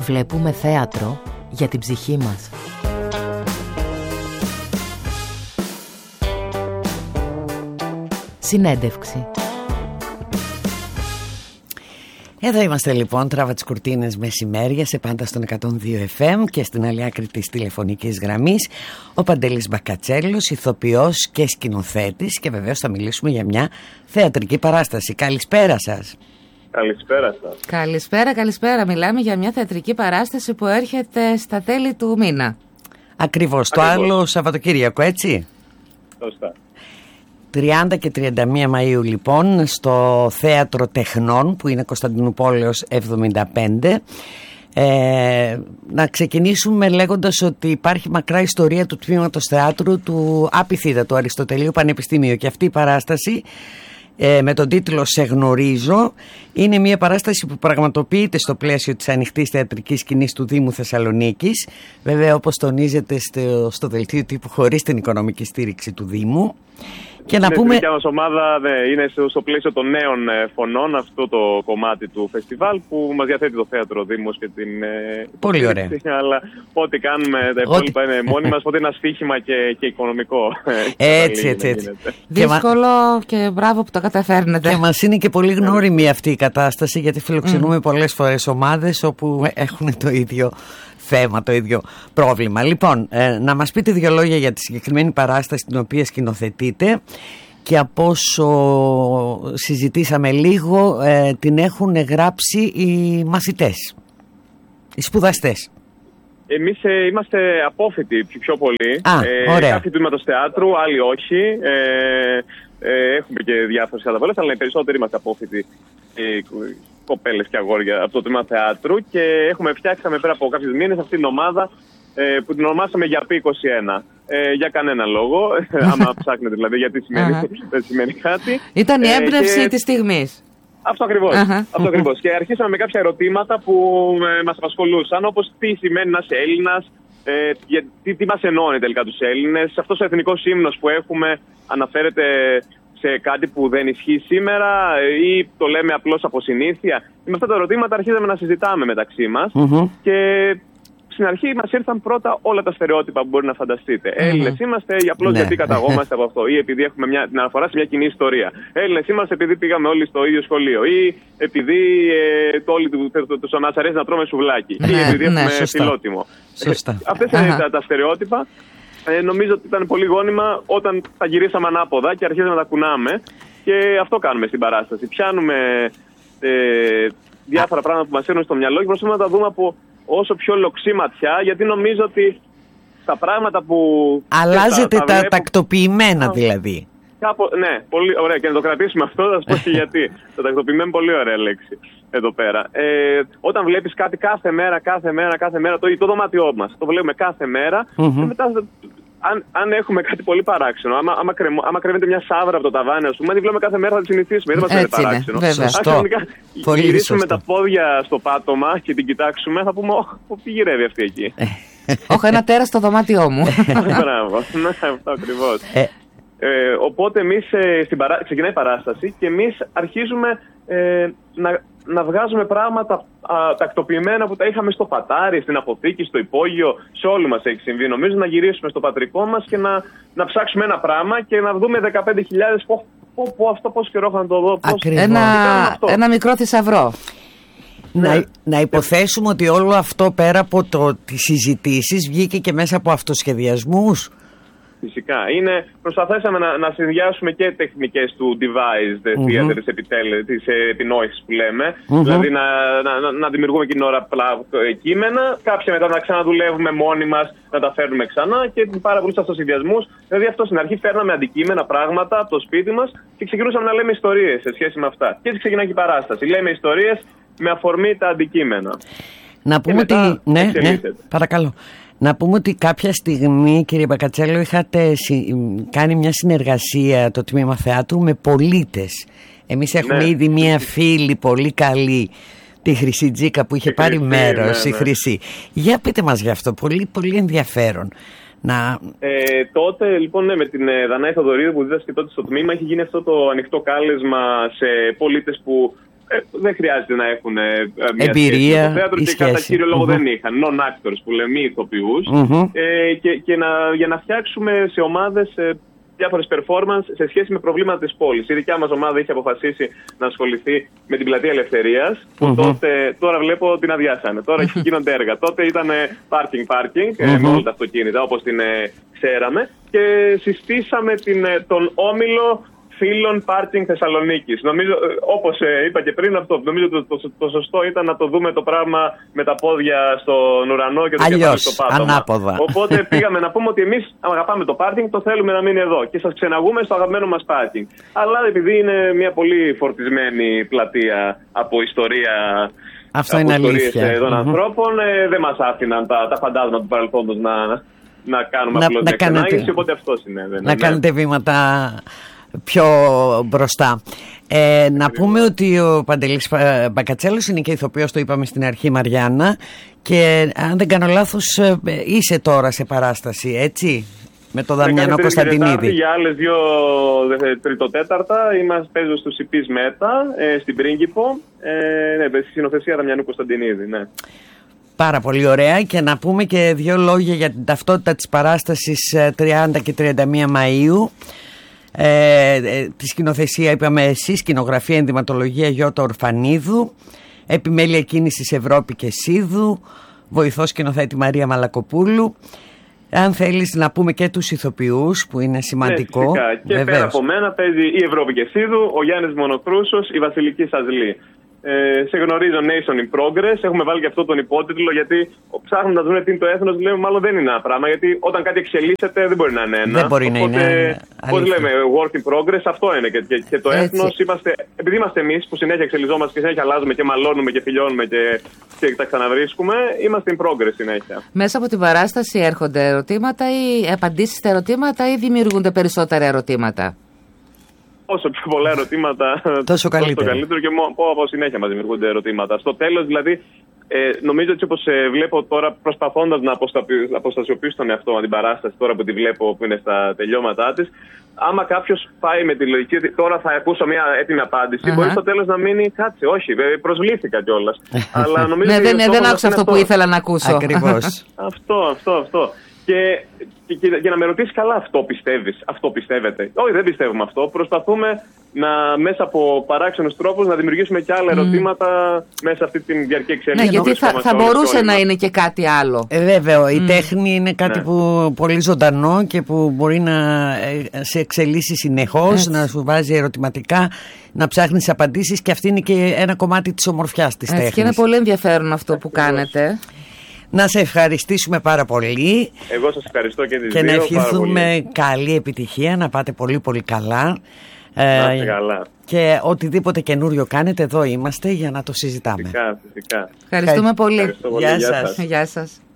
Βλέπουμε θέατρο για την ψυχή μας. Συνέντευξη. Εδώ είμαστε λοιπόν, τράβα τις κουρτίνες μεσημέρια σε πάντα στον 102 FM και στην άλλη άκρη της τηλεφωνικής γραμμής ο Παντελής Μπακατσέλος, ηθοποιός και σκηνοθέτης, και βεβαίως θα μιλήσουμε για μια θεατρική παράσταση. Καλησπέρα σας. Καλησπέρα σας. Καλησπέρα. Μιλάμε για μια θεατρική παράσταση που έρχεται στα τέλη του μήνα. Ακριβώς, το άλλο Σαββατοκύριακο, έτσι. Σωστά. 30 και 31 Μαΐου λοιπόν στο Θέατρο Τεχνών, που είναι Κωνσταντινούπολεως 75. Να ξεκινήσουμε λέγοντας ότι υπάρχει μακρά ιστορία του τμήματος θεάτρου του ΑΠΙΘΙΔΑ, του Αριστοτελείου Πανεπιστημίου, και αυτή η παράσταση με τον τίτλο «Σε γνωρίζω» είναι μια παράσταση που πραγματοποιείται στο πλαίσιο της ανοιχτής θεατρικής σκηνής του Δήμου Θεσσαλονίκης, βέβαια όπως τονίζεται στο δελτίο τύπου, χωρίς την οικονομική στήριξη του Δήμου. Και να πούμε... Η δικιά μας ομάδα είναι στο πλαίσιο των νέων φωνών, αυτό το κομμάτι του φεστιβάλ που μας διαθέτει το Θέατρο Δήμος και την... Πολύ ωραία. Αλλά ό,τι κάνουμε τα υπόλοιπα είναι μόνοι μας, οπότε είναι ένα στοίχημα και οικονομικό. Έτσι. Δύσκολο και μπράβο που το καταφέρνετε. Και μας είναι και πολύ γνώριμη αυτή η κατάσταση, γιατί φιλοξενούμε πολλές φορές ομάδες όπου έχουν το ίδιο θέμα, το ίδιο πρόβλημα. Λοιπόν, να μας πείτε δύο λόγια για τη συγκεκριμένη παράσταση την οποία σκηνοθετείτε, και από όσο συζητήσαμε λίγο την έχουν γράψει οι μαθητές, οι σπουδαστές. Εμείς είμαστε απόφοιτοι πιο πολύ. Κάποιοι τμήματος θεάτρου, άλλοι όχι. Έχουμε και διάφορες καταβολές, αλλά οι περισσότεροι είμαστε απόφοιτοι, κοπέλες και αγόρια, από το τμήμα θεάτρου, και φτιάξαμε πέρα από κάποιους μήνες αυτή την ομάδα που την ονομάσαμε για P21. Για κανένα λόγο, άμα ψάχνετε δηλαδή, γιατί δεν σημαίνει κάτι. Ήταν η έμπνευση της στιγμής. Αυτό ακριβώς. Και αρχίσαμε με κάποια ερωτήματα που μας απασχολούσαν, όπως τι σημαίνει να είσαι Έλληνας, τι μας ενώνει τελικά τους Έλληνες. Αυτός ο εθνικός ύμνος που έχουμε αναφέρεται σε κάτι που δεν ισχύει σήμερα ή το λέμε απλώς από συνήθεια. Και με αυτά τα ερωτήματα αρχίσαμε να συζητάμε μεταξύ μας και στην αρχή μας ήρθαν πρώτα όλα τα στερεότυπα που μπορεί να φανταστείτε. Έλληνες είμαστε απλώς γιατί καταγόμαστε από αυτό, ή επειδή έχουμε την αναφορά σε μια κοινή ιστορία. Έλληνες είμαστε επειδή πήγαμε όλοι στο ίδιο σχολείο, ή επειδή όλοι τους μας αρέσει να τρώμε σουβλάκι, ή επειδή έχουμε φιλότιμο. Αυτές είναι τα στερεότυπα. Νομίζω ότι ήταν πολύ γόνιμα όταν τα γυρίσαμε ανάποδα και αρχίσαμε να τα κουνάμε, και αυτό κάνουμε στην παράσταση. Πιάνουμε διάφορα πράγματα που μας έρχονται στο μυαλό και προσπαθούμε να τα δούμε από όσο πιο λοξή ματιά, γιατί νομίζω ότι τα πράγματα που... Αλλάζετε τα τακτοποιημένα δηλαδή. Ναι, πολύ ωραία, και να το κρατήσουμε αυτό, θα σας πω και γιατί. Το τακτοποιημένο, πολύ ωραία λέξη εδώ πέρα. Όταν βλέπεις κάτι κάθε μέρα, το δωμάτιό μας, το βλέπουμε κάθε μέρα, και μετά, αν έχουμε κάτι πολύ παράξενο, άμα κρέμεται μια σάβρα από το ταβάνι, ας πούμε, τη βλέπουμε κάθε μέρα, θα τη συνηθίσουμε, δεν μας είναι παράξενο. Αν γυρίσουμε τα πόδια στο πάτωμα και την κοιτάξουμε, θα πούμε, τι γυρεύει αυτή εκεί. Όχι, ένα τέρας στο δωμάτιό μου. Μπράβο, αυτό ακριβώς. Οπότε εμείς ξεκινάει η παράσταση και εμείς αρχίζουμε να βγάζουμε πράγματα τακτοποιημένα που τα είχαμε στο πατάρι, στην αποθήκη, στο υπόγειο, σε όλοι μας έχει συμβεί. Νομίζω να γυρίσουμε στο πατρικό μας και να ψάξουμε ένα πράγμα και να δούμε 15.000 αυτό πόσο καιρό θα το δω. Ένα μικρό θησαυρό. Να υποθέσουμε ότι όλο αυτό πέρα από τις συζητήσεις βγήκε και μέσα από αυτοσχεδιασμούς. Φυσικά. Προσπαθήσαμε να συνδυάσουμε και τεχνικές του device theater, της επινόησης που λέμε. Δηλαδή να δημιουργούμε εκείνη την ώρα κείμενα, κάποια μετά να ξαναδουλεύουμε μόνοι μας, να τα φέρνουμε ξανά, και πάρα πολλούς αυτοσυνδυασμούς. Δηλαδή αυτό στην αρχή φέρναμε αντικείμενα, πράγματα από το σπίτι μας και ξεκινούσαμε να λέμε ιστορίες σε σχέση με αυτά. Και έτσι ξεκινάει και η παράσταση. Λέμε ιστορίες με αφορμή τα αντικείμενα. Να πούμε ότι... Ναι, παρακαλώ. Να πούμε ότι κάποια στιγμή, κύριε Μπακατσέλο, είχατε κάνει μια συνεργασία, το Τμήμα Θεάτρου, με πολίτες. Εμείς έχουμε ήδη μια φίλη πολύ καλή, τη Χρυσή Τζίκα, που είχε πάρει μέρος, η Χρυσή. Για πείτε μας γι' αυτό, πολύ, πολύ ενδιαφέρον. Τότε λοιπόν με την Δανάη Θοδωρίδου που δίδασκε τότε στο τμήμα, είχε γίνει αυτό το ανοιχτό κάλεσμα σε πολίτες που δεν χρειάζεται να έχουν μια εμπειρία στο θέατρο και κατά κύριο λόγο δεν είχαν. Non-actors που λέμε, μη ηθοποιούς. Και για να φτιάξουμε σε ομάδες διάφορες performance σε σχέση με προβλήματα της πόλης. Η δικιά μας ομάδα είχε αποφασίσει να ασχοληθεί με την πλατεία Ελευθερίας, που τώρα βλέπω την αδειάσανε. Τώρα γίνονται έργα. Τότε ήταν parking με όλα τα αυτοκίνητα όπως την ξέραμε και συστήσαμε τον όμιλο φίλων πάρκινγκ Θεσσαλονίκης. Νομίζω, όπως είπα και πριν, νομίζω το σωστό ήταν να το δούμε το πράγμα με τα πόδια στον ουρανό και το κεφάλι στο πάτωμα. Ανάποδα. Οπότε πήγαμε να πούμε ότι εμείς αγαπάμε το πάρκινγκ, το θέλουμε να μείνει εδώ και σας ξεναγούμε στο αγαπημένο μας πάρκινγκ. Αλλά επειδή είναι μια πολύ φορτισμένη πλατεία από ιστορία. Αυτό είναι αλήθεια. Των ανθρώπων, δεν μας άφηναν τα φαντάσματα του παρελθόντος να κάνουμε απλώς μια ξενάγηση, οπότε αυτό συνέβαινε. Να κάνετε βήματα πιο μπροστά. Να πούμε ότι ο Παντελής Μπακατσέλος είναι και ηθοποιός, το είπαμε στην αρχή, Μαριάννα, και αν δεν κάνω λάθος είσαι τώρα σε παράσταση, έτσι, με τον Δαμιανό Κωνσταντινίδη. Για άλλες 2 τριτοτέταρτα παίζω στους Ιππείς Μέτα, στην Πρίγκιπο, στη συνοθεσία Δαμιανού Κωνσταντινίδη, ναι. Πάρα πολύ ωραία, και να πούμε και 2 λόγια για την ταυτότητα της παράστασης 30 και 31 Μαΐου. Τη σκηνοθεσία είπαμε εσύ, σκηνογραφία, ενδυματολογία Γιώτα Ορφανίδου, επιμέλεια κίνησης Ευρώπη και Σίδου, βοηθός σκηνοθέτη Μαρία Μαλακοπούλου. Αν θέλεις να πούμε και τους ηθοποιούς που είναι σημαντικό. Ναι, φυσικά. Και πέρα από μένα παίζει η Ευρώπη και Σίδου, ο Γιάννης Μονοκρούσος, η Βασιλική Σαζλή. Σε γνωρίζω Nation in Progress. Έχουμε βάλει και αυτό τον υπότιτλο, γιατί ψάχνουν να δουν τι είναι το έθνος. Λέμε, μάλλον δεν είναι ένα πράγμα. Γιατί όταν κάτι εξελίσσεται, δεν μπορεί να είναι ένα. Δεν μπορεί να είναι. Πώς λέμε, work in progress, αυτό είναι. Και το έθνος, επειδή είμαστε εμείς που συνέχεια εξελιζόμαστε και συνέχεια αλλάζουμε και μαλώνουμε και φιλιώνουμε και τα ξαναβρίσκουμε, είμαστε in progress συνέχεια. Μέσα από την παράσταση έρχονται ερωτήματα ή απαντήσεις στα ερωτήματα, ή δημιουργούνται περισσότερα ερωτήματα? Όσο πιο πολλά ερωτήματα, τόσο καλύτερο. Και από συνέχεια μας δημιουργούνται ερωτήματα. Στο τέλος, δηλαδή, νομίζω ότι όπως βλέπω τώρα, προσπαθώντας να αποστασιοποιήσω τον εαυτό μου την παράσταση, τώρα που τη βλέπω που είναι στα τελειώματά της, άμα κάποιος πάει με τη λογική ότι τώρα θα ακούσω μια έτοιμη απάντηση, μπορεί στο τέλος να μείνει, κάτσε, όχι, προσβλήθηκα κιόλας. Αλλά νομίζω ότι δεν άκουσα αυτό που ήθελα να ακούσω. Ακριβώς. Αυτό. Και να με ρωτήσει, καλά, αυτό πιστεύεις, αυτό πιστεύετε? Όχι, δεν πιστεύουμε αυτό. Προσπαθούμε μέσα από παράξενους τρόπους να δημιουργήσουμε και άλλα ερωτήματα μέσα αυτή τη διαρκή εξέλιξη. Ναι, γιατί θα μπορούσε να είναι και κάτι άλλο. Βέβαια, η τέχνη είναι κάτι που πολύ ζωντανό και που μπορεί να σε εξελίσσει συνεχώς, να σου βάζει ερωτηματικά, να ψάχνεις απαντήσεις, και αυτή είναι και ένα κομμάτι της ομορφιάς της τέχνης. Και είναι πολύ ενδιαφέρον αυτό που κάνετε. Να σε ευχαριστήσουμε πάρα πολύ. Εγώ σας ευχαριστώ και τις δύο. Και να ευχηθούμε καλή επιτυχία, να πάτε πολύ πολύ καλά. Καλά. Και οτιδήποτε καινούριο κάνετε, εδώ είμαστε για να το συζητάμε. Φυσικά. Ευχαριστούμε πολύ. Ευχαριστώ πολύ. Γεια σας.